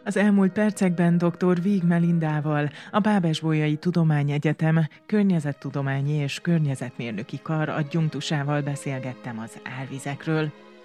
Az elmúlt percekben dr. Víg Melindával, a Bábesbolyai Tudományegyetem Környezettudományi és Környezetmérnöki Kar adjunktusával beszélgettem az árvizekről.